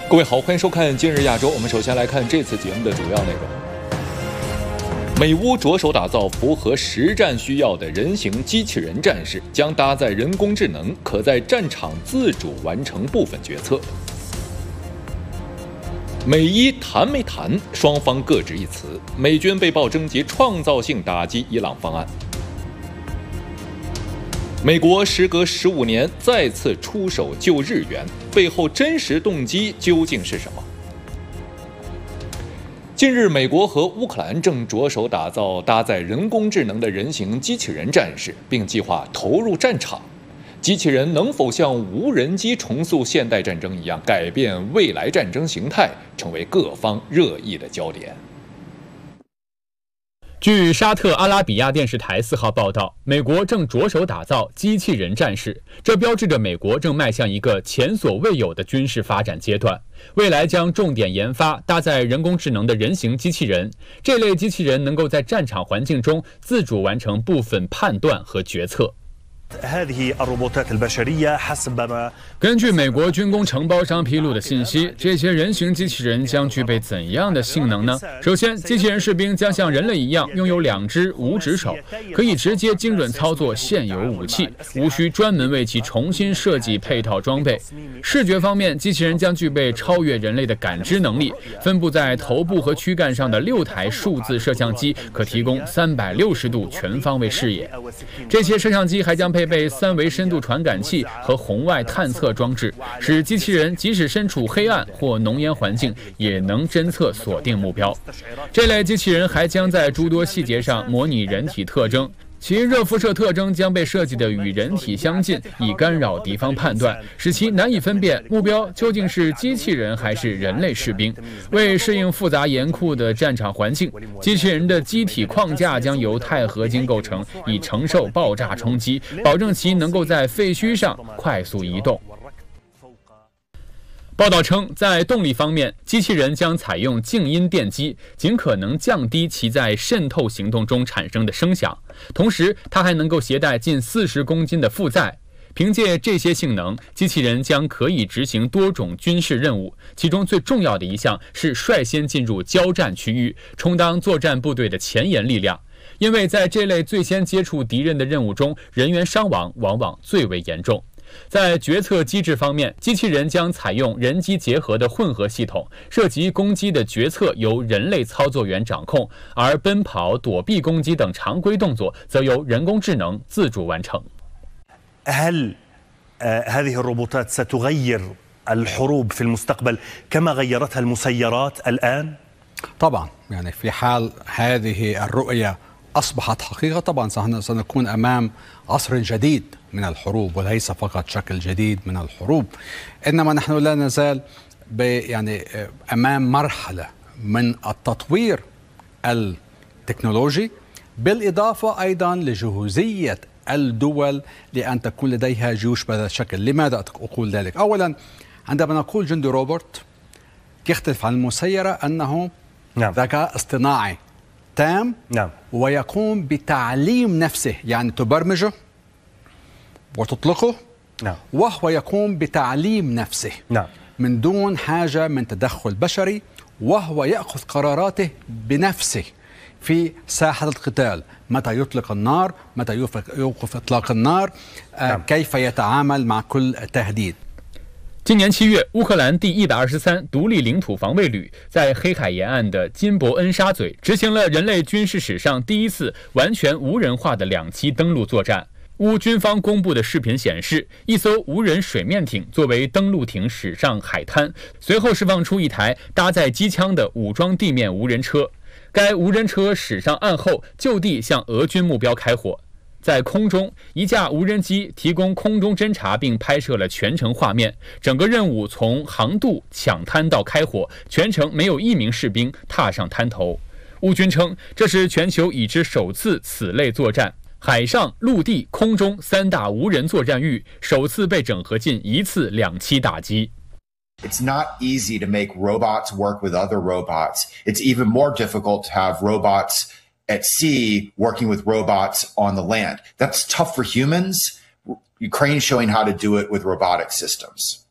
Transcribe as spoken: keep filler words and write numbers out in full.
各位好，欢迎收看《今日亚洲》。我们首先来看这次节目的主要内容。美乌着手打造符合实战需要的人形机器人战士，将搭载人工智能，可在战场自主完成部分决策。美伊谈没谈？双方各执一词。美军被曝征集创造性打击伊朗方案。美国时隔十五年再次出手救日元，背后真实动机究竟是什么？近日，美国和乌克兰正着手打造搭载人工智能的人形机器人战士，并计划投入战场。机器人能否像无人机重塑现代战争一样改变未来战争形态，成为各方热议的焦点。 据沙特阿拉比亚电视台四号报道，美国正着手打造机器人战士，这标志着美国正迈向一个前所未有的军事发展阶段。未来将重点研发搭载人工智能的人形机器人，这类机器人能够在战场环境中自主完成部分判断和决策。根据美国军工承包商披露的信息，这些人形机器人将具备怎样的性能呢？首先，机器人士兵将像人类一样拥有两只五指手，可以直接精准操作现有武器，无需专门为其重新设计配套装备。视觉方面，机器人将具备超越人类的感知能力，分布在头部和躯干上的六台数字摄像机可提供三百六十度全方位视野。这些摄像机还将配备三维深度传感器和红外探测装置，使机器人即使身处黑暗或浓烟环境，也能侦测锁定目标。这类机器人还将在诸多细节上模拟人体特征，其热辐射特征将被设计得与人体相近，以干扰敌方判断，使其难以分辨目标究竟是机器人还是人类士兵。为适应复杂严酷的战场环境，机器人的机体框架将由钛合金构成，以承受爆炸冲击，保证其能够在废墟上快速移动。报道称，在动力方面，机器人将采用静音电机，尽可能降低其在渗透行动中产生的声响。同时，它还能够携带近四十公斤的负载。凭借这些性能，机器人将可以执行多种军事任务，其中最重要的一项是率先进入交战区域，充当作战部队的前沿力量。因为在这类最先接触敌人的任务中，人员伤亡往往最为严重。在决策机制方面，机器人将采用人机结合的混合系统，涉及攻击的决策由人类操作员掌控，而奔跑、躲避攻击等常规动作则由人工智能自主完成。 هل هذه الروبوتات ستغير الحروب في المستقبل كما غيرتها المسيرات الآن؟ طبعا يعني في حال هذه الرؤية أصبحت حقيقة طبعا سنكون أمام عصر جديد من الحروب، وليس فقط شكل جديد من الحروب، إنما نحن لا نزال يعني أمام مرحلة من التطوير التكنولوجي، بالإضافة أيضا لجهوزية الدول لأن تكون لديها جيوش بهذا الشكل. لماذا أقول ذلك؟ أولا، عندما نقول جندي روبوت يختلف عن المسيرة أنه نعم. ذكاء اصطناعي تام نعم. ويقوم بتعليم نفسه، يعني تبرمجه وتطلقه نعم. وهو يقوم بتعليم نفسه نعم. من دون حاجة من تدخل بشري، وهو يأخذ قراراته بنفسه في ساحة القتال، متى يطلق النار، متى يوقف إطلاق النار، نعم. كيف يتعامل مع كل تهديد。 今年七月，乌克兰第一百二十三独立领土防卫旅在黑海沿岸的金伯恩沙嘴执行了人类军事史上第一次完全无人化的两栖登陆作战。乌军方公布的视频显示，一艘无人水面艇作为登陆艇驶上海滩，随后释放出一台搭载机枪的武装地面无人车。该无人车驶上岸后，就地向俄军目标开火。在空中，一架无人机提供空中侦察并拍摄了全程画面。整个任务从航渡、抢滩到开火，全程没有一名士兵踏上滩头。乌军称，这是全球已知首次此类作战，海上、陆地、空中三大无人作战域首次被整合进一次两栖打击。 It's not easy to make robots work with other robots. It's even more difficult to have robots at sea working with robots on the land. That's tough for humans. Ukraine's showing how to do it with robotic systems.